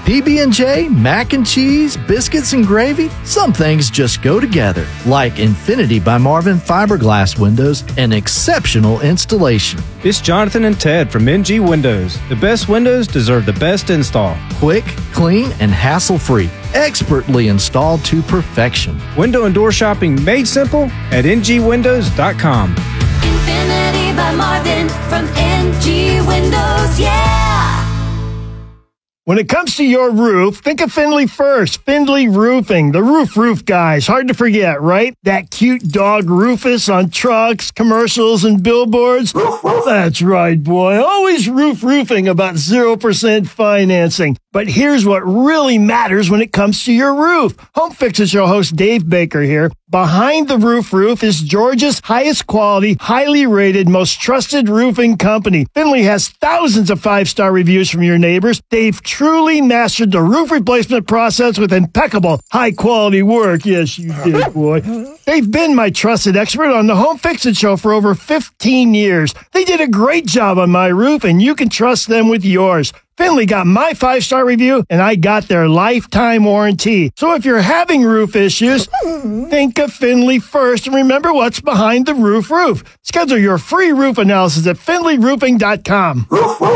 PB&J, mac and cheese, biscuits and gravy, some things just go together. Like Infinity by Marvin fiberglass windows, an exceptional installation. It's Jonathan and Ted from NG Windows. The best windows deserve the best install. Quick, clean, and hassle-free. Expertly installed to perfection. Window and door shopping made simple at ngwindows.com. Infinity by Marvin from NG Windows, yeah! When it comes to your roof, think of Findlay first. Findlay Roofing, the roof guys. Hard to forget, right? That cute dog Rufus on trucks, commercials, and billboards. That's right, boy. Always roofing about 0% financing. But here's what really matters when it comes to your roof. Home Fixer Show host Dave Baker here. Behind the Roof is Georgia's highest quality, highly rated, most trusted roofing company. Findlay has thousands of 5-star reviews from your neighbors. They've truly mastered the roof replacement process with impeccable, high-quality work. Yes, you did, boy. They've been my trusted expert on the Home Fixin' Show for over 15 years. They did a great job on my roof, and you can trust them with yours. Findlay got my 5-star review, and I got their lifetime warranty. So if you're having roof issues, think of Findlay first and remember what's behind the roof. Schedule your free roof analysis at findlayroofing.com.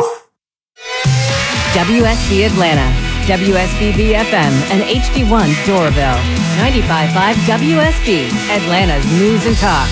WSB Atlanta, WSBB FM, and HD1 Doraville. 95.5 WSB, Atlanta's News and Talk.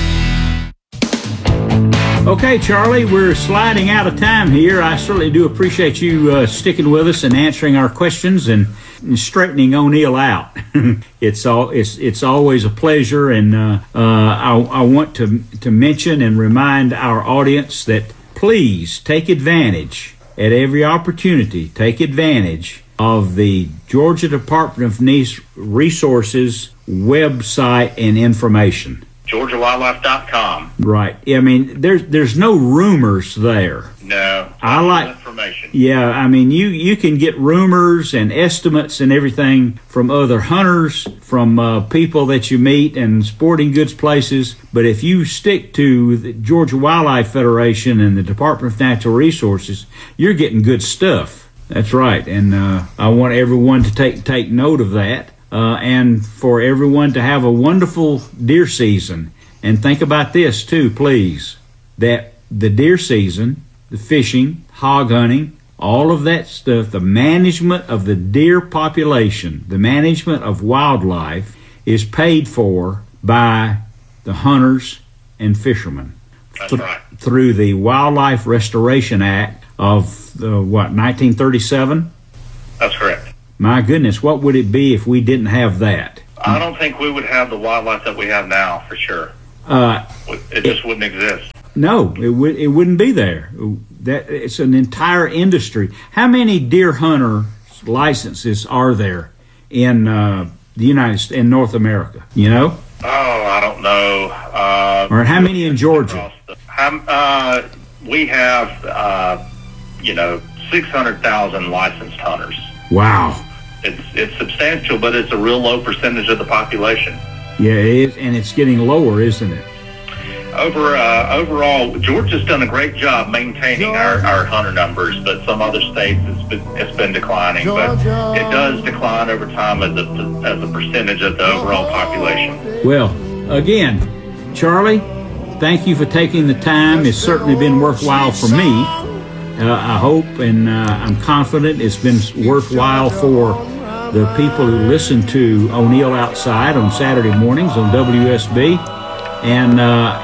Okay, Charlie, we're sliding out of time here. I certainly do appreciate you sticking with us and answering our questions and straightening O'Neill out. It's always a pleasure, and I want to mention and remind our audience that please take advantage at every opportunity. Take advantage of the Georgia Department of Resources website and information. GeorgiaWildlife.com. Right. I mean, there's no rumors there. No. I like information. Yeah, I mean, you can get rumors and estimates and everything from other hunters, from people that you meet and sporting goods places. But if you stick to the Georgia Wildlife Federation and the Department of Natural Resources, you're getting good stuff. That's right. And I want everyone to take note of that. And for everyone to have a wonderful deer season. And think about this too, please, that the deer season, the fishing, hog hunting, all of that stuff, the management of the deer population, the management of wildlife is paid for by the hunters and fishermen. That's right. Through the Wildlife Restoration Act of 1937? That's correct. My goodness, what would it be if we didn't have that? I don't think we would have the wildlife that we have now, for sure. It just wouldn't exist. No, it wouldn't be there. It's an entire industry. How many deer hunter licenses are there in the United States, in North America? You know? Oh, I don't know. Or how many in Georgia? We have, 600,000 licensed hunters. Wow. It's substantial, but it's a real low percentage of the population. Yeah, it is, and it's getting lower, isn't it? Overall, Georgia's done a great job maintaining our hunter numbers, but some other states it's been declining. But it does decline over time as a percentage of the overall population. Well, again, Charlie, thank you for taking the time. It's certainly been worthwhile for me. I hope and I'm confident it's been worthwhile for the people who listen to O'Neill Outside on Saturday mornings on WSB. And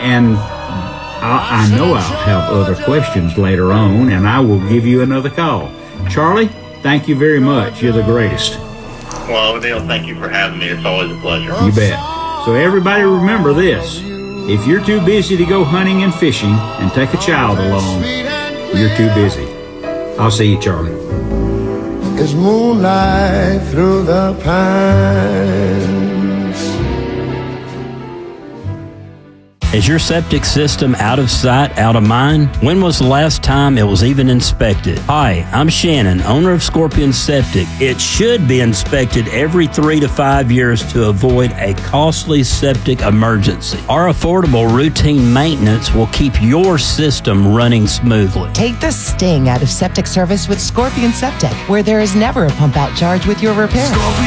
I know I'll have other questions later on, and I will give you another call. Charlie, thank you very much. You're the greatest. Well, O'Neill, thank you for having me. It's always a pleasure. You bet. So everybody remember this. If you're too busy to go hunting and fishing and take a child along, you're too busy. I'll see you, Charlie. It's moonlight through the pines. Is your septic system out of sight, out of mind? When was the last time it was even inspected? Hi, I'm Shannon, owner of Scorpion Septic. It should be inspected every 3 to 5 years to avoid a costly septic emergency. Our affordable routine maintenance will keep your system running smoothly. Take the sting out of septic service with Scorpion Septic, where there is never a pump out charge with your repair.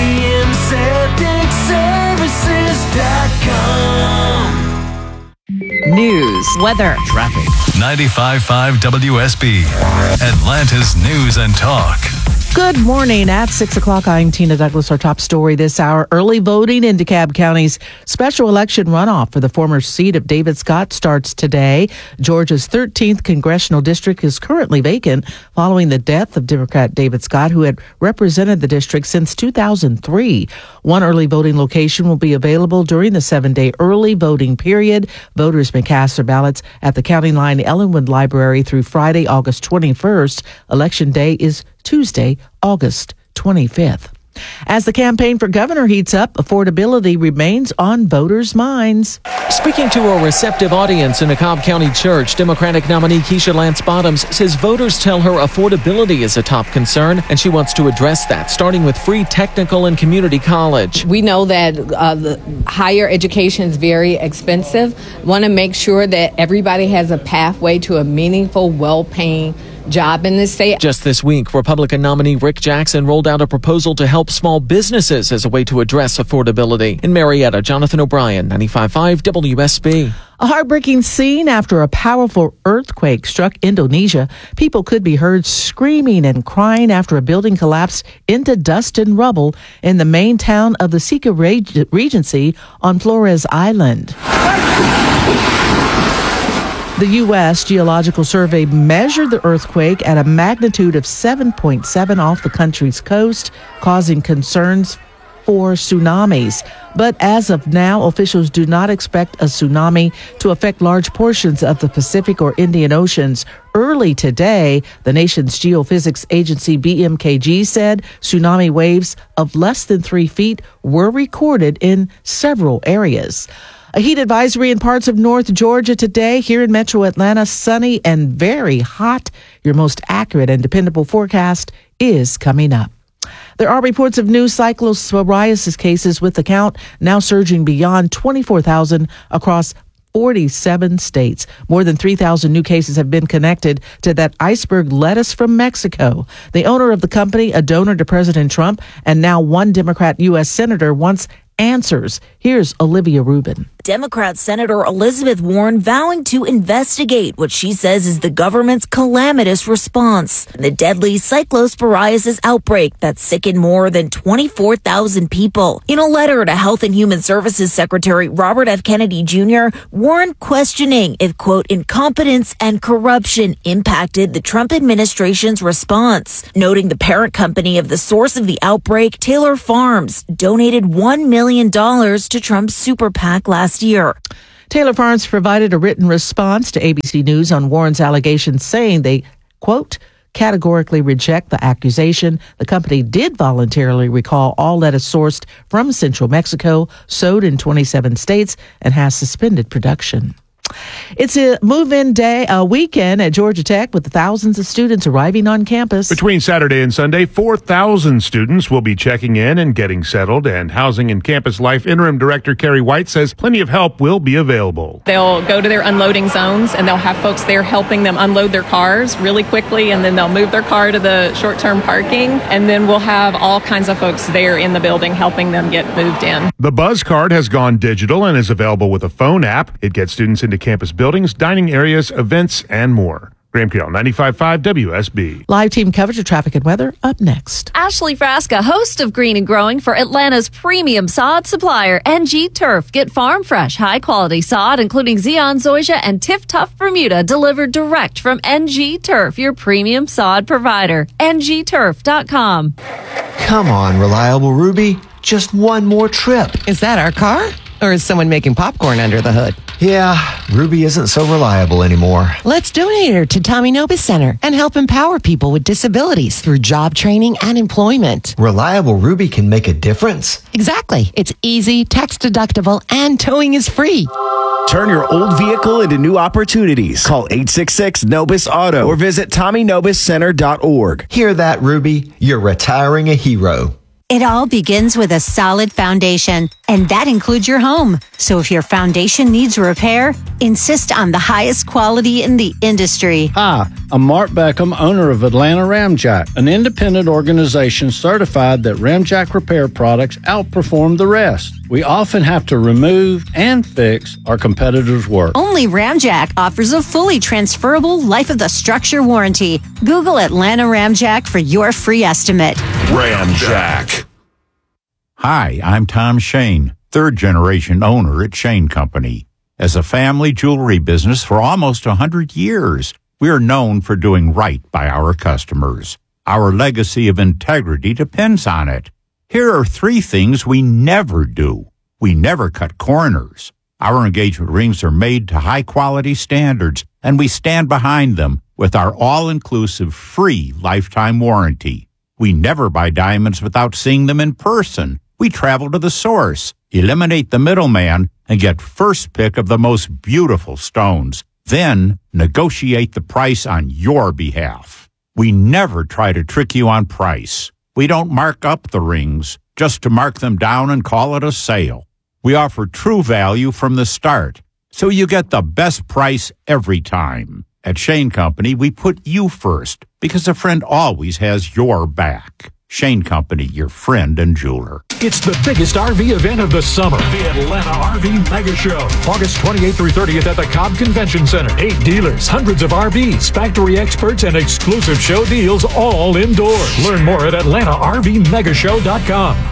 ScorpionSepticServices.com. News, weather, traffic. 95.5 WSB, Atlanta's News and Talk. Good morning. At 6 o'clock, I'm Tina Douglas. Our top story this hour. Early voting in DeKalb County's special election runoff for the former seat of David Scott starts today. Georgia's 13th congressional district is currently vacant following the death of Democrat David Scott, who had represented the district since 2003. One early voting location will be available during the 7-day early voting period. Voters may cast their ballots at the County Line Ellenwood Library through Friday, August 21st. Election day is Tuesday, August 25th. As the campaign for governor heats up, affordability remains on voters' minds. Speaking to a receptive audience in a Cobb County church, Democratic nominee Keisha Lance Bottoms says voters tell her affordability is a top concern, and she wants to address that, starting with free technical and community college. We know that the higher education is very expensive. Want to make sure that everybody has a pathway to a meaningful, well-paying job in this state. Just this week, Republican nominee Rick Jackson rolled out a proposal to help small businesses as a way to address affordability. In Marietta, Jonathan O'Brien, 95.5 WSB. A heartbreaking scene after a powerful earthquake struck Indonesia. People could be heard screaming and crying after a building collapsed into dust and rubble in the main town of the Sika Regency on Flores Island. The U.S. Geological Survey measured the earthquake at a magnitude of 7.7 off the country's coast, causing concerns for tsunamis. But as of now, officials do not expect a tsunami to affect large portions of the Pacific or Indian Oceans. Early today, the nation's geophysics agency BMKG said tsunami waves of less than 3 feet were recorded in several areas. A heat advisory in parts of North Georgia today. Here in Metro Atlanta, sunny and very hot. Your most accurate and dependable forecast is coming up. There are reports of new cyclopsoriasis cases, with the count now surging beyond 24,000 across 47 states. More than 3,000 new cases have been connected to that iceberg lettuce from Mexico. The owner of the company, a donor to President Trump, and now one Democrat U.S. Senator, wants answers. Here's Olivia Rubin. Democrat Senator Elizabeth Warren vowing to investigate what she says is the government's calamitous response. The deadly cyclosporiasis outbreak that sickened more than 24,000 people. In a letter to Health and Human Services Secretary Robert F. Kennedy Jr., Warren questioning if, quote, incompetence and corruption impacted the Trump administration's response, noting the parent company of the source of the outbreak, Taylor Farms, donated $1 million to Trump's super PAC last year. Taylor Farms provided a written response to ABC News on Warren's allegations, saying they, quote, categorically reject the accusation. The company did voluntarily recall all lettuce sourced from central Mexico, sowed in 27 states, and has suspended production. It's a move-in day, a weekend at Georgia Tech with thousands of students arriving on campus. Between Saturday and Sunday, 4,000 students will be checking in and getting settled, and Housing and Campus Life Interim Director Carrie White says plenty of help will be available. They'll go to their unloading zones, and they'll have folks there helping them unload their cars really quickly, and then they'll move their car to the short-term parking, and then we'll have all kinds of folks there in the building helping them get moved in. The Buzz Card has gone digital and is available with a phone app. It gets students into campus buildings, dining areas, events, and more. Graham Carroll, 95.5 WSB. Live team coverage of traffic and weather up next. Ashley Frasca, host of Green and Growing for Atlanta's premium sod supplier, NG Turf. Get farm fresh, high quality sod, including Zeon, Zoysia, and Tiff Tough Bermuda, delivered direct from NG Turf, your premium sod provider. NGTurf.com. Come on, Reliable Ruby. Just one more trip. Is that our car? Or is someone making popcorn under the hood? Yeah, Ruby isn't so reliable anymore. Let's donate her to Tommy Nobis Center and help empower people with disabilities through job training and employment. Reliable Ruby can make a difference. Exactly. It's easy, tax deductible, and towing is free. Turn your old vehicle into new opportunities. Call 866-NOBIS-AUTO or visit TommyNobisCenter.org. Hear that, Ruby? You're retiring a hero. It all begins with a solid foundation, and that includes your home. So if your foundation needs repair, insist on the highest quality in the industry. Hi, I'm Mark Beckham, owner of Atlanta Ramjack, an independent organization certified that Ramjack repair products outperform the rest. We often have to remove and fix our competitors' work. Only Ramjack offers a fully transferable life of the structure warranty. Google Atlanta Ramjack for your free estimate. Ramjack. Hi, I'm Tom Shane, third-generation owner at Shane Company. As a family jewelry business for almost 100 years, we are known for doing right by our customers. Our legacy of integrity depends on it. Here are 3 things we never do. We never cut corners. Our engagement rings are made to high-quality standards, and we stand behind them with our all-inclusive free lifetime warranty. We never buy diamonds without seeing them in person. We travel to the source, eliminate the middleman, and get first pick of the most beautiful stones. Then negotiate the price on your behalf. We never try to trick you on price. We don't mark up the rings just to mark them down and call it a sale. We offer true value from the start, so you get the best price every time. At Shane Company, we put you first because a friend always has your back. Shane Company, your friend and jeweler. It's the biggest RV event of the summer, the Atlanta RV Mega Show. August 28th through 30th at the Cobb Convention Center. 8 dealers, hundreds of RVs, factory experts, and exclusive show deals all indoors. Learn more at AtlantaRVMegashow.com.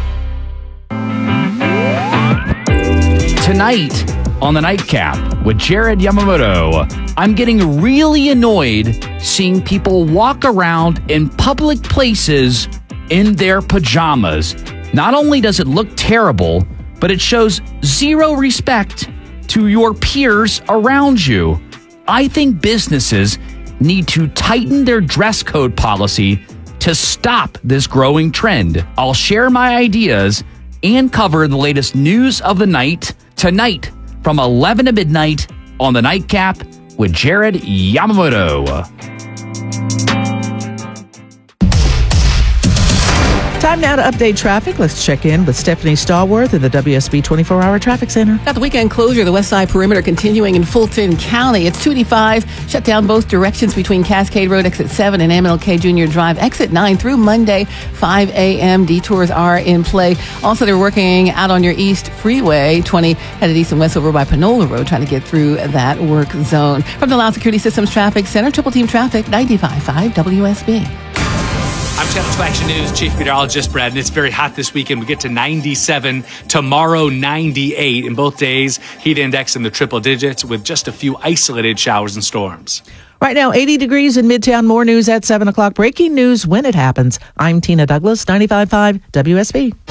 Tonight on the Nightcap with Jared Yamamoto, I'm getting really annoyed seeing people walk around in public places in their pajamas. Not only does it look terrible, but it shows zero respect to your peers around you. I think businesses need to tighten their dress code policy to stop this growing trend. I'll share my ideas and cover the latest news of the night tonight from 11 to midnight on the Nightcap with Jared Yamamoto. Time now to update traffic. Let's check in with Stephanie Stallworth in the WSB 24-hour traffic center. Got the weekend closure, the West Side Perimeter continuing in Fulton County. It's 285, shut down both directions between Cascade Road, exit 7, and MLK Junior Drive, exit 9 through Monday, 5 a.m. Detours are in play. Also, they're working out on your East Freeway 20, headed east and west over by Panola Road, trying to get through that work zone. From the Loud Security Systems Traffic Center, Triple Team Traffic, 95.5 WSB. I'm Satisfaction News Chief Meteorologist Brad, and it's very hot this weekend. We get to 97, tomorrow 98. In both days, heat index in the triple digits with just a few isolated showers and storms. Right now, 80 degrees in Midtown. More news at 7 o'clock. Breaking news when it happens. I'm Tina Douglas, 95.5 WSB.